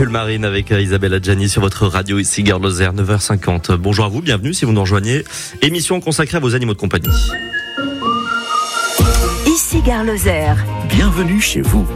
Marine avec Isabelle Adjani sur votre radio ici Gare Lozère, 9h50. Bonjour à vous, bienvenue si vous nous rejoignez. Émission consacrée à vos animaux de compagnie. Ici Gare Lozère. Bienvenue chez vous.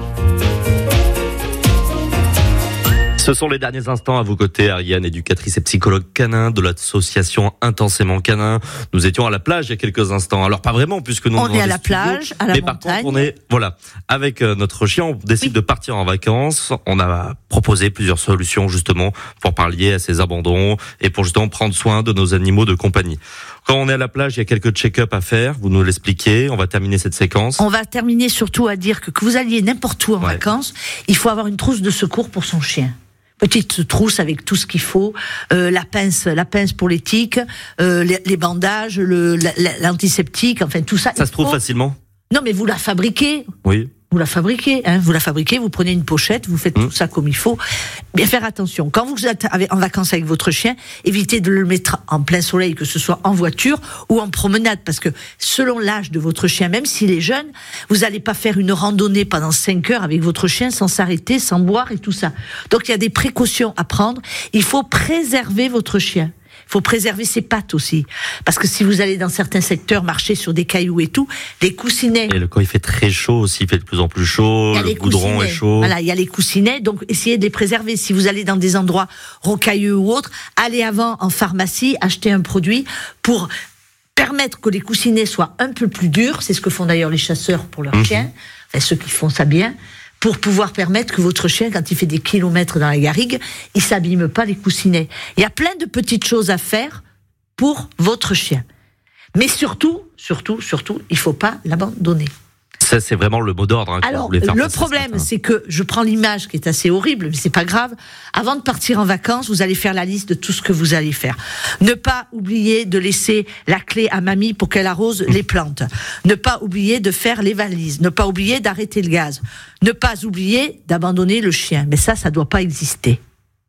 Ce sont les derniers instants à vos côtés, Ariane, éducatrice et psychologue canin de l'association Intensément Canin. Nous étions à la plage il y a quelques instants. Alors pas vraiment puisque nous on est à la plage, à la montagne. Par contre, on est avec notre chien. On décide de partir en vacances. On a proposé plusieurs solutions justement pour pallier à ces abandons et pour justement prendre soin de nos animaux de compagnie. Quand on est à la plage, il y a quelques check-up à faire. Vous nous l'expliquez. On va terminer cette séquence. On va terminer surtout à dire que vous alliez n'importe où en vacances, il faut avoir une trousse de secours pour son chien. Petite trousse avec tout ce qu'il faut, la pince pour les tiques, les bandages, l'antiseptique, enfin tout ça. Ça se trouve facilement ? Non, mais vous la fabriquez. Oui. Vous la fabriquez, vous prenez une pochette, vous faites tout ça comme il faut. Bien faire attention. Quand vous êtes en vacances avec votre chien, évitez de le mettre en plein soleil, que ce soit en voiture ou en promenade, parce que selon l'âge de votre chien, même s'il est jeune, vous n'allez pas faire une randonnée pendant 5 heures avec votre chien sans s'arrêter, sans boire et tout ça. Donc il y a des précautions à prendre. Il faut préserver votre chien. Il faut préserver ses pattes aussi. Parce que si vous allez dans certains secteurs marcher sur des cailloux et tout, les coussinets... Et quand il fait très chaud aussi, il fait de plus en plus chaud, le goudron est chaud. Voilà, il y a les coussinets, donc essayez de les préserver. Si vous allez dans des endroits rocailleux ou autres, allez avant en pharmacie, achetez un produit pour permettre que les coussinets soient un peu plus durs. C'est ce que font d'ailleurs les chasseurs pour leurs chiens, enfin, ceux qui font ça bien, pour pouvoir permettre que votre chien, quand il fait des kilomètres dans la garrigue, il s'abîme pas les coussinets. Il y a plein de petites choses à faire pour votre chien. Mais surtout, il faut pas l'abandonner. Ça, c'est vraiment le mot d'ordre. Alors, le problème, c'est que je prends l'image qui est assez horrible, mais c'est pas grave. Avant de partir en vacances, vous allez faire la liste de tout ce que vous allez faire. Ne pas oublier de laisser la clé à mamie pour qu'elle arrose les plantes. Ne pas oublier de faire les valises. Ne pas oublier d'arrêter le gaz. Ne pas oublier d'abandonner le chien. Mais ça doit pas exister.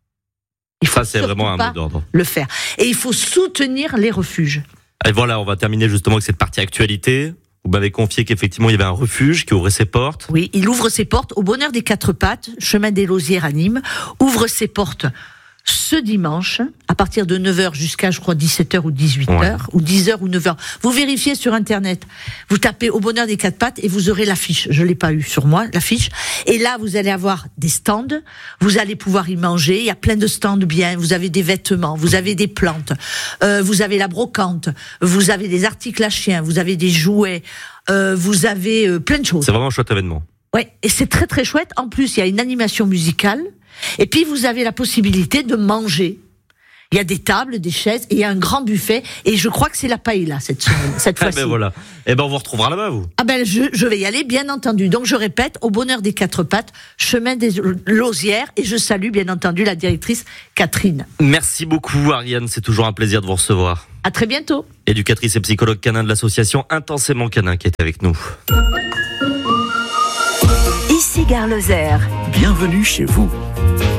Il faut c'est vraiment un mot d'ordre. Le faire. Et il faut soutenir les refuges. Et voilà, on va terminer justement avec cette partie actualité. Vous m'avez confié qu'effectivement, il y avait un refuge qui ouvrait ses portes. Oui, il ouvre ses portes au Bonheur des Quatre Pattes, chemin des Lausières à Nîmes, ouvre ses portes ce dimanche, à partir de 9h jusqu'à, je crois, 17h ou 18h, ou 10h ou 9h. Vous vérifiez sur Internet. Vous tapez au Bonheur des Quatre Pattes et vous aurez l'affiche. Je l'ai pas eu sur moi, l'affiche. Et là, vous allez avoir des stands. Vous allez pouvoir y manger. Il y a plein de stands bien. Vous avez des vêtements. Vous avez des plantes. Vous avez la brocante. Vous avez des articles à chiens. Vous avez des jouets. Vous avez plein de choses. C'est vraiment un chouette événement. Ouais. Et c'est très très chouette. En plus, il y a une animation musicale. Et puis, vous avez la possibilité de manger. Il y a des tables, des chaises, et il y a un grand buffet. Et je crois que c'est la paella cette fois-ci. Ben voilà. Eh ben, on vous retrouvera là-bas, vous. Ah ben, je vais y aller, bien entendu. Donc, je répète, au Bonheur des Quatre Pattes, chemin des Lausières. Et je salue, bien entendu, la directrice Catherine. Merci beaucoup, Ariane. C'est toujours un plaisir de vous recevoir. À très bientôt. Éducatrice et psychologue canin de l'association Intensément Canin qui est avec nous. Ici Gare Lozère. Bienvenue chez vous.